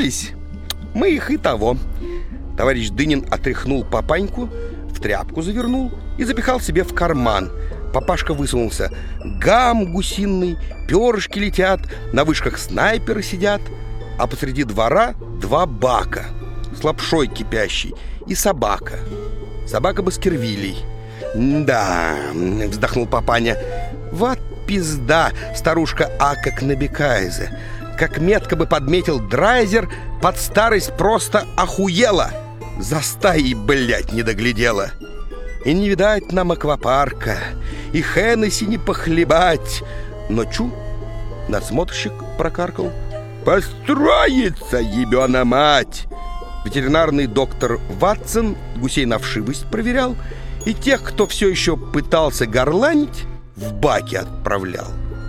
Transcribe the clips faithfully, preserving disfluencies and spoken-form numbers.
испугались. Мы их и того. Товарищ Дынин отряхнул папаньку, в тряпку завернул и запихал себе в карман. Папашка высунулся. Гам гусиный, перышки летят, на вышках снайперы сидят, а посреди двора два бака с лапшой кипящей и собака. Собака Баскервилей. «Да», — вздохнул папаня, — «вот пизда, старушка Ака Кнабекайзе. Как метко бы подметил Драйзер, под старость просто охуела. За стаей, блядь, не доглядела. И не видать нам аквапарка, и Хеннесси не похлебать». Но чу, надсмотрщик прокаркал: «Построится, ебена мать!» Ветеринарный доктор Ватсон гусей на вшивость проверял, и тех, кто все еще пытался горланить, в баки отправлял.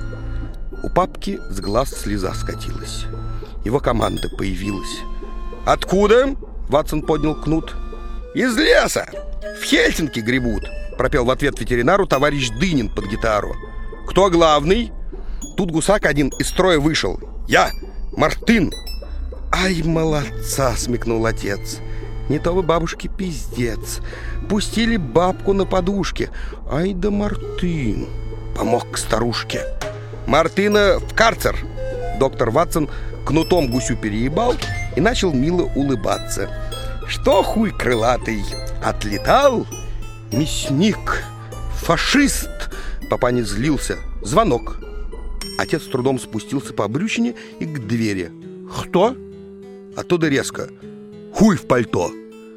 У папки с глаз слеза скатилась. Его команда появилась. «Откуда?» — Ватсон поднял кнут. «Из леса! В Хельсинки гребут!» — пропел в ответ ветеринару товарищ Дынин под гитару. «Кто главный?» Тут гусак один из строя вышел. «Я, Мартын!» «Ай, молодца!» — смекнул отец. «Не то вы бабушке пиздец. Пустили бабку на подушке. Ай да Мартын!» Помог к старушке. «Мартына в карцер!» Доктор Ватсон кнутом гусю переебал и начал мило улыбаться. «Что, хуй крылатый, отлетал?» «Мясник! Фашист!» Папаня злился. Звонок. Отец с трудом спустился по брючине и к двери. «Кто?» Оттуда резко: «Хуй в пальто!»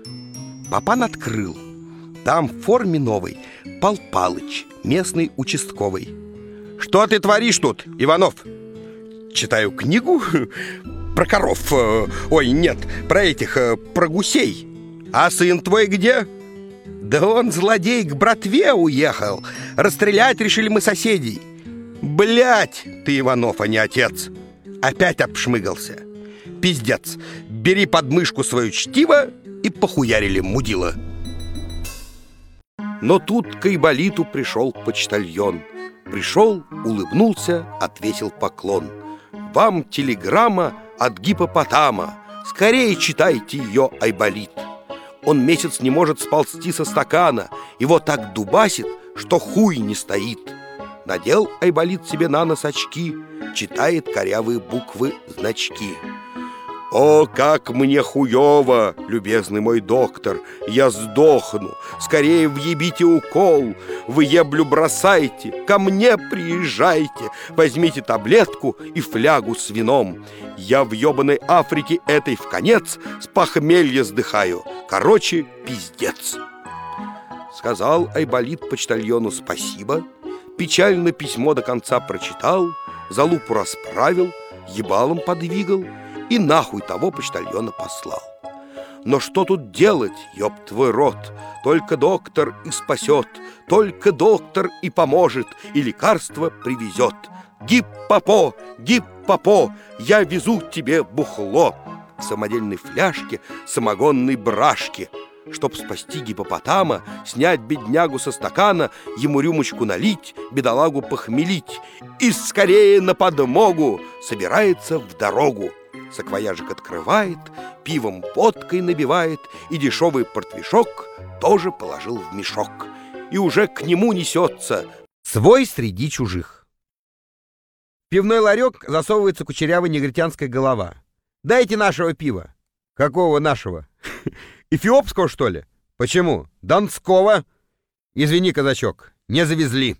Папан открыл. Там в форме новой Пал Палыч, местный участковый. «Что ты творишь тут, Иванов?» «Читаю книгу про коров. Ой, нет, про этих, про гусей». «А сын твой где?» «Да он, злодей, к братве уехал. Расстрелять решили мы соседей». «Блядь, ты, Иванов, а не отец!» Опять обшмыгался. «Пиздец, бери под мышку свое чтиво» и похуярили мудила. Но тут к Айболиту пришел почтальон. Пришел, улыбнулся, отвесил поклон. «Вам телеграмма от гипопотама. Скорее читайте ее, Айболит. Он месяц не может сползти со стакана, его так дубасит, что хуй не стоит». Надел Айболит себе на нос очки, читает корявые буквы значки. «О, как мне хуёво, любезный мой доктор, я сдохну, скорее въебите укол, вы еблю бросайте, ко мне приезжайте, возьмите таблетку и флягу с вином. Я в ёбаной Африке этой в конец с похмелья сдыхаю, короче, пиздец». Сказал Айболит почтальону спасибо, печально письмо до конца прочитал, залупу расправил, ебалом подвигал и нахуй того почтальона послал. Но что тут делать, ёб твой рот? Только доктор и спасет, только доктор и поможет, и лекарство привезет. Гиппопо, гиппопо, я везу тебе бухло в самодельной фляжке самогонной брашки. Чтоб спасти гипопотама, снять беднягу со стакана, ему рюмочку налить, бедолагу похмелить. И скорее на подмогу собирается в дорогу. Саквояжик открывает, пивом водкой набивает, и дешевый портвишок тоже положил в мешок. И уже к нему несется свой среди чужих. В пивной ларек засовывается кучерявая негритянская голова. «Дайте нашего пива». «Какого нашего? Эфиопского, что ли?» «Почему? Донского». «Извини, казачок, не завезли».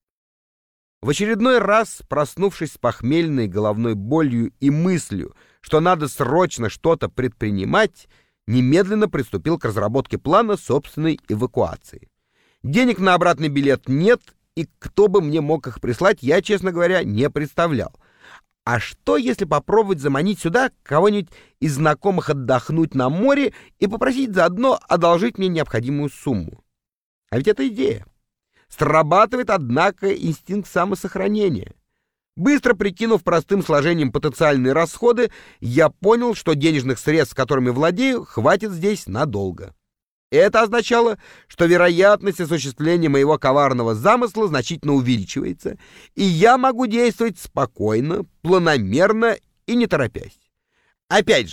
В очередной раз, проснувшись с похмельной головной болью и мыслью, что надо срочно что-то предпринимать, немедленно приступил к разработке плана собственной эвакуации. Денег на обратный билет нет, и кто бы мне мог их прислать, я, честно говоря, не представлял. А что, если попробовать заманить сюда кого-нибудь из знакомых отдохнуть на море и попросить заодно одолжить мне необходимую сумму? А ведь это идея. Срабатывает, однако, инстинкт самосохранения. Быстро прикинув простым сложением потенциальные расходы, я понял, что денежных средств, которыми владею, хватит здесь надолго. Это означало, что вероятность осуществления моего коварного замысла значительно увеличивается, и я могу действовать спокойно, планомерно и не торопясь. Опять же,